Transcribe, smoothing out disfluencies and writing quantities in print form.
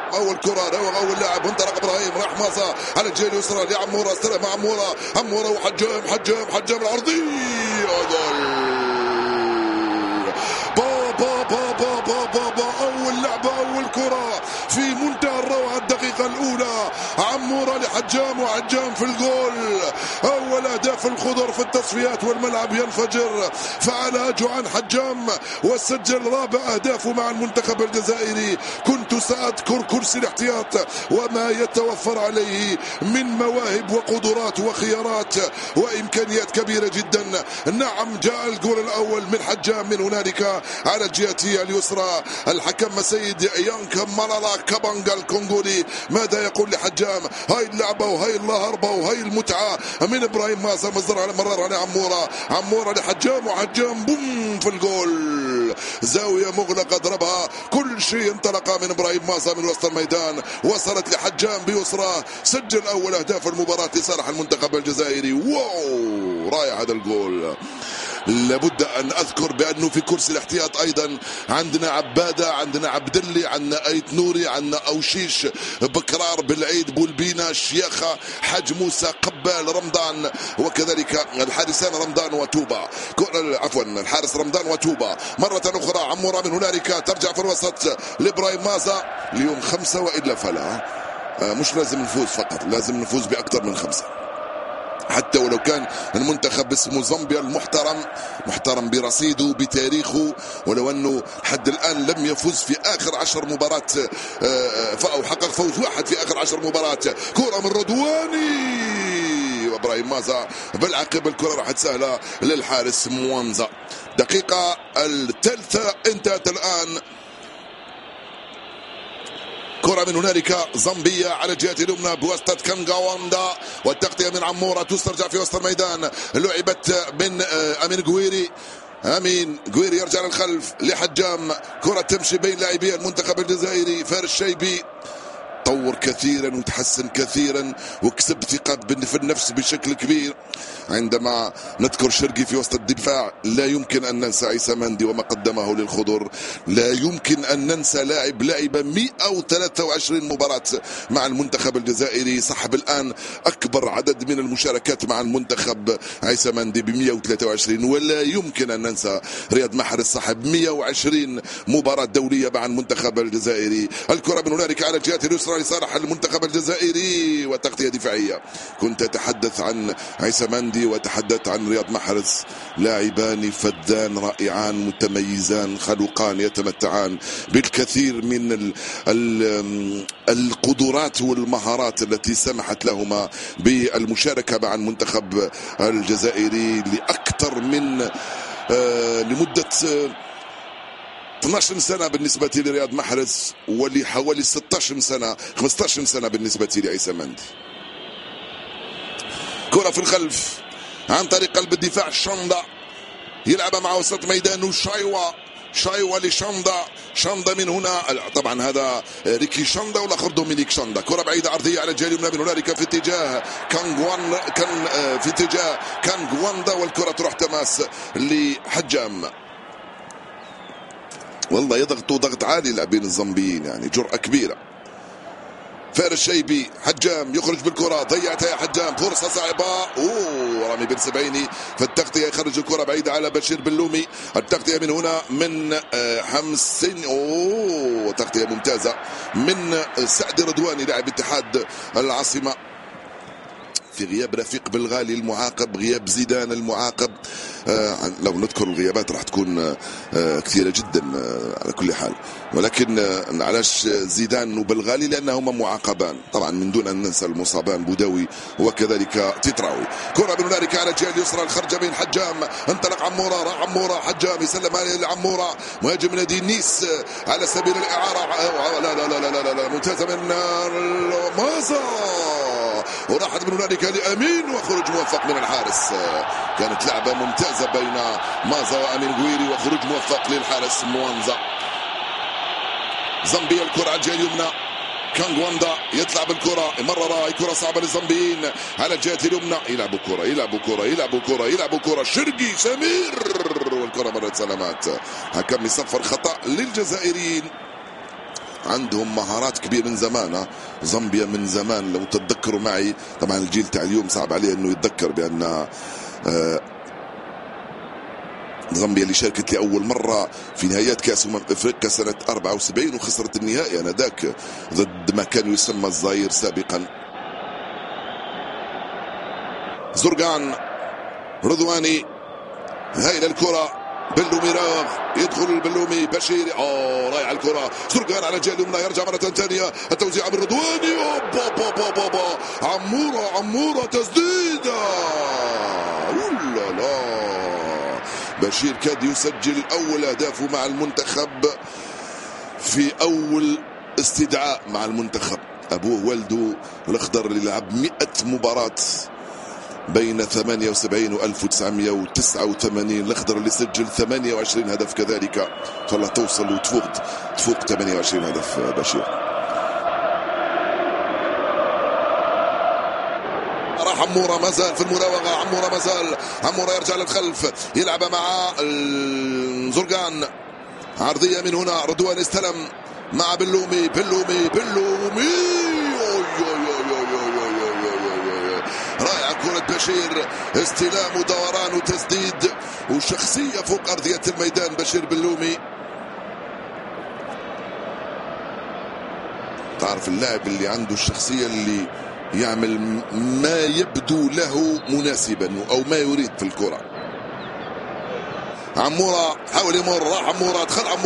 اول كره راوغ اول لاعب انطلق ابراهيم راح مازا على الجهه اليسرى لعموره استلم مع عموره وحجام العرضيه جول. اول لعبه اول كره في منتهى الروعه الدقيقه الاولى عموره لحجام وحجام في الجول. اول اهداف الخضر في التصفيات والملعب ينفجر فعلى جوعان حجام وسجل رابع اهدافه مع المنتخب الجزائري. كنت ساذكر كرسي الاحتياط وما يتوفر عليه من مواهب وقدرات وخيارات وامكانيات كبيره جدا. نعم جاء الجول الاول من حجام من هنالك على الجهه اليسرى. الحكم سيد يانك مالالا كابانجا الكونغولي ماذا يقول لحجام؟ هاي اللعبه وهاي الهربه وهاي المتعه من ابراهيم مازا مرر على عموره لحجام وحجام بوم في الجول. زاويه مغلقه ضربها كل شيء انطلق من ابراهيم مازا من وسط الميدان وصلت لحجام بيسرى. سجل اول اهداف المباراه لصالح المنتخب الجزائري. واو رائع هذا الجول. لابد أن أذكر بأنه في كرسي الاحتياط أيضا عندنا عبادة عندنا عبدلي عندنا أيت نوري عندنا أوشيش بكرار بالعيد بولبينا الشياخة حاج موسى قبال رمضان وكذلك الحارسان رمضان وتوبة عفوا الحارس رمضان وتوبة. مرة أخرى عمورة من هنالك ترجع في الوسط لإبراهيم مازا. اليوم 5 وإلا فلا مش لازم نفوز فقط لازم نفوز بأكثر من 5 حتى ولو كان المنتخب اسمه زامبيا المحترم محترم برصيده بتاريخه ولو انه حد الان لم يفوز في اخر 10 مباريات او حقق فوز واحد في اخر 10 مباريات. كرة من رضواني وابراهيم مازا بالعقب الكرة راحت سهلة للحارس موانزا. دقيقة الثالثة انتهت الان. كرة من هنالك زامبيا على الجهة اليمنى بواسطة كانغاواندا والتغطية من عمورة تسترجع في وسط الميدان. لعبت من أمين قويري يرجع للخلف لحجام. كرة تمشي بين لاعبي المنتخب الجزائري. فارس شيبي طور كثيرا وتحسن كثيرا وكسب ثقة في النفس بشكل كبير. عندما نذكر شرقي في وسط الدفاع لا يمكن أن ننسى عيسى مندي وما قدمه للخضر. لا يمكن أن ننسى لاعب 123 مباراة مع المنتخب الجزائري صاحب الآن أكبر عدد من المشاركات مع المنتخب عيسى مندي ب 123. ولا يمكن أن ننسى رياض محرز صاحب 120 مباراة دولية مع المنتخب الجزائري. الكرة من هنالك على الجهة اليسرى لصالح المنتخب الجزائري وتغطية دفاعية. كنت أتحدث عن عيسى مندي وتحدثت عن رياض محرز لاعبان فذان رائعان متميزان خلوقان يتمتعان بالكثير من القدرات والمهارات التي سمحت لهما بالمشاركة مع المنتخب الجزائري لأكثر من لمدة 12 سنة بالنسبة لرياض محرز ولحوالي 15 سنة بالنسبة لعيسى مندي. كرة في الخلف عن طريق قلب الدفاع شاندا يلعب مع وسط ميدانه شايوا لشاندا من هنا طبعا هذا ريكي شاندا والاخر دومينيك شاندا. كرة بعيدة عرضية على الجهة اليمنى من هنالك في اتجاه كانغواندا والكرة تروح تماس لحجام. والله يضغطوا ضغط عالي لاعبين الزامبيين يعني جرأة كبيرة. فارس شيبي حجام يخرج بالكرة ضيعتها يا حجام فرصة صعبة رامي بن سبعيني في التغطية يخرج الكرة بعيدة على بشير بلومي. التغطية من هنا من حمسين تغطية ممتازة من سعد رضواني لاعب اتحاد العاصمة في غياب رفيق بالغالي المعاقب غياب زيدان المعاقب. لو نذكر الغيابات راح تكون كثيرة جدا على كل حال ولكن علاش زيدان وبالغالي لأنهما معاقبان طبعا من دون أن ننسى المصابان بوداوي وكذلك تيتراوي. كرة من هنالك على الجهة اليسرى الخرجة بين حجام انطلق عمورة راح عمورة حجام يسلم لعمورة مهاجم نادي نيس على سبيل الإعارة. لا ممتازة من مازا وراحت من هنالك لأمين وخروج موفق من الحارس. كانت لعبة ممتازة بين مازا وأمين قويري وخروج موفق للحارس موانزا. زامبيا الكرة على الجهة اليمنى كانغواندا يطلع بالكرة مرة كرة صعبة للزامبيين على الجهة اليمنى يلعبوا كرة شرقي سمير والكرة مرت سلامات. حكم يصفر خطأ للجزائريين عندهم مهارات كبيرة من زمان. زامبيا من زمان لو تتذكروا معي، طبعا الجيل تاع اليوم صعب عليه انه يتذكر بان زامبيا اللي شاركت لأول مرة في نهائيات كأس أفريقيا سنة 74 وخسرت النهائي آنذاك ضد ما كان يسمى الزاير سابقا. زرقان رضواني، هايلة الكرة، بلومي راغ، يدخل البلومي، بشير، رائعة الكرة، زرقان على الجهة اليمنى، يرجع مرة ثانية، التوزيع من رضواني، عمورة تسديدة، لا بشير كاد يسجل أول أهدافه مع المنتخب في أول استدعاء مع المنتخب. أبوه والده الأخضر اللي لعب 100 مباراة بين 78 و 1989. الأخضر اللي سجل 28 هدف كذلك، إن شاء الله توصل وتفوق 28 هدف بشير. راح عمورة ما زال في المراوغة، عمورة يرجع للخلف، يلعب مع زرقان، عرضية من هنا، رضوان استلم مع بلومي، رائعة كرة بشير، استلام ودوران وتسديد وشخصية فوق أرضية الميدان. بشير بلومي، تعرف اللاعب اللي عنده الشخصية اللي يعمل ما يبدو له مناسبا أو ما يريد في الكرة. عمورة حاول يمر، راح عمورة، دخل عمورة.